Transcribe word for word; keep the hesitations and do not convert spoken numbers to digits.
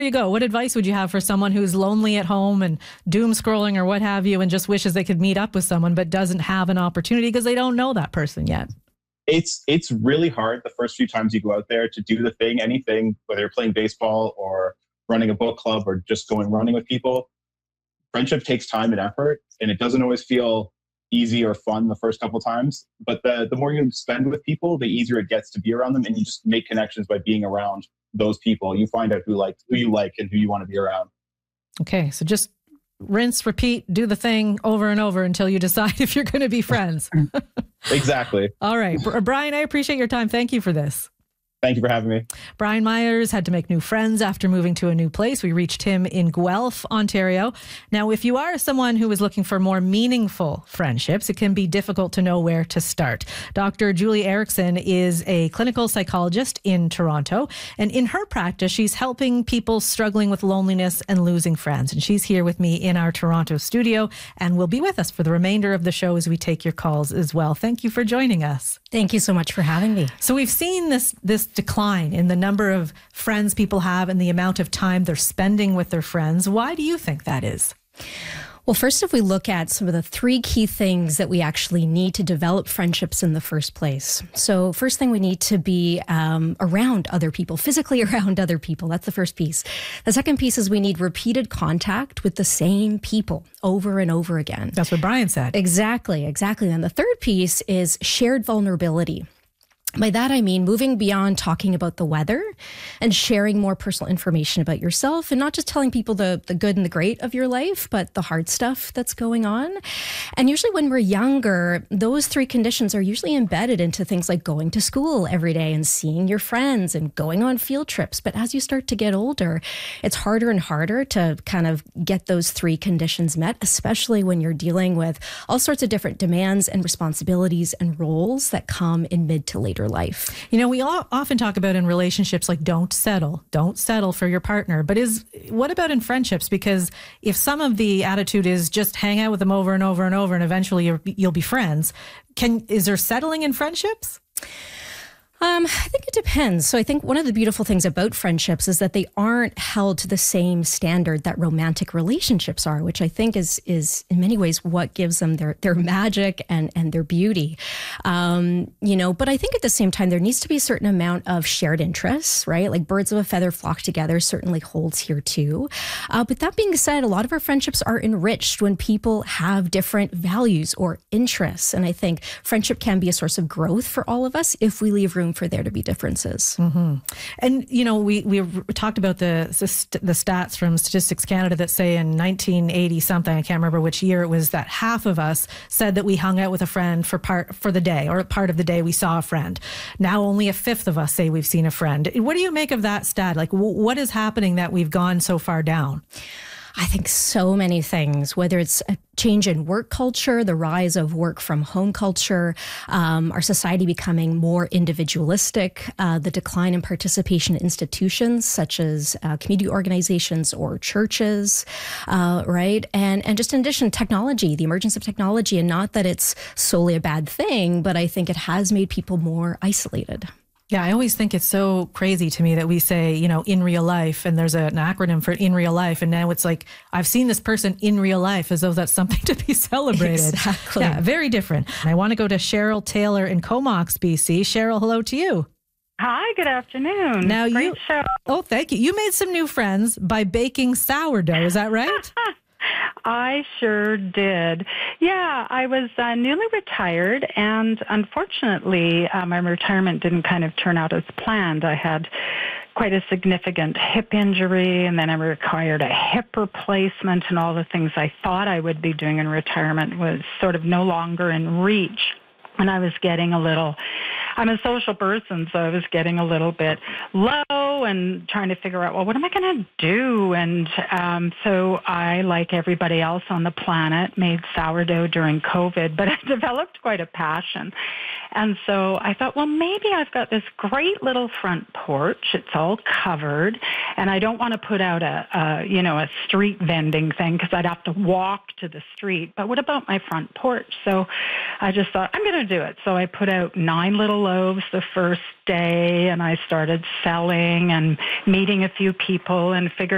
There you go. What advice would you have for someone who's lonely at home and doom scrolling or what have you and just wishes they could meet up with someone but doesn't have an opportunity because they don't know that person yet? It's it's really hard the first few times you go out there to do the thing, anything, whether you're playing baseball or running a book club or just going running with people. Friendship takes time and effort, and it doesn't always feel easy or fun the first couple times. But the, the more you spend with people, the easier it gets to be around them, and you just make connections by being around those people. You find out who like who you like and who you want to be around. Okay, so just rinse, repeat, do the thing over and over until you decide if you're going to be friends. Exactly. All right. Brian, I appreciate your time. Thank you for this. Thank you for having me. Brian Myers had to make new friends after moving to a new place. We reached him in Guelph, Ontario. Now, if you are someone who is looking for more meaningful friendships, it can be difficult to know where to start. Doctor Julie Erickson is a clinical psychologist in Toronto, and in her practice, she's helping people struggling with loneliness and losing friends. And she's here with me in our Toronto studio and will be with us for the remainder of the show as we take your calls as well. Thank you for joining us. Thank you so much for having me. So we've seen this this decline in the number of friends people have and the amount of time they're spending with their friends. Why do you think that is? Well, first, if we look at some of the three key things that we actually need to develop friendships in the first place. So first thing, we need to be um, around other people, physically around other people. That's the first piece. The second piece is we need repeated contact with the same people over and over again. That's what Brian said. Exactly, exactly. And the third piece is shared vulnerability. By that, I mean moving beyond talking about the weather and sharing more personal information about yourself and not just telling people the, the good and the great of your life, but the hard stuff that's going on. And usually when we're younger, those three conditions are usually embedded into things like going to school every day and seeing your friends and going on field trips. But as you start to get older, it's harder and harder to kind of get those three conditions met, especially when you're dealing with all sorts of different demands and responsibilities and roles that come in mid to later life. You know, we all often talk about in relationships like don't settle, don't settle for your partner. But is what about in friendships? Because if some of the attitude is just hang out with them over and over and over and eventually you're, you'll be friends, can is there settling in friendships? Um, I think it depends. So I think one of the beautiful things about friendships is that they aren't held to the same standard that romantic relationships are, which I think is is in many ways what gives them their their magic and and their beauty. Um, you know, but I think at the same time there needs to be a certain amount of shared interests, right? Like birds of a feather flock together certainly holds here too. Uh, but that being said, a lot of our friendships are enriched when people have different values or interests, and I think friendship can be a source of growth for all of us if we leave room for there to be differences. Mm-hmm. And, you know, we, we talked about the, the the stats from Statistics Canada that say in nineteen eighty something, I can't remember which year it was, that half of us said that we hung out with a friend for part for the day or part of the day we saw a friend. Now only a fifth of us say we've seen a friend. What do you make of that stat? Like, w- what is happening that we've gone so far down? I think so many things, whether it's a change in work culture, the rise of work from home culture, um, our society becoming more individualistic, uh, the decline in participation in institutions such as uh, community organizations or churches, uh, right? And, and just in addition, technology, the emergence of technology, and not that it's solely a bad thing, but I think it has made people more isolated. Yeah, I always think it's so crazy to me that we say, you know, in real life, and there's a, an acronym for in real life. And now it's like, I've seen this person in real life as though that's something to be celebrated. Exactly. Yeah, very different. And I want to go to Cheryl Taylor in Comox, B C. Cheryl, hello to you. Hi, good afternoon. Now Great you, show. Oh, thank you. You made some new friends by baking sourdough. Is that right? I sure did. Yeah, I was uh, newly retired, and unfortunately, uh, my retirement didn't kind of turn out as planned. I had quite a significant hip injury, and then I required a hip replacement, and all the things I thought I would be doing in retirement was sort of no longer in reach. And I was getting a little, I'm a social person, so I was getting a little bit low and trying to figure out, well, what am I going to do? And um, so I, like everybody else on the planet, made sourdough during COVID, but I developed quite a passion. And so I thought, well, maybe I've got this great little front porch. It's all covered, and I don't want to put out a, a you know, a street vending thing because I'd have to walk to the street. But what about my front porch? So I just thought, I'm going to do it. So I put out nine little loaves the first day, and I started selling and meeting a few people and figured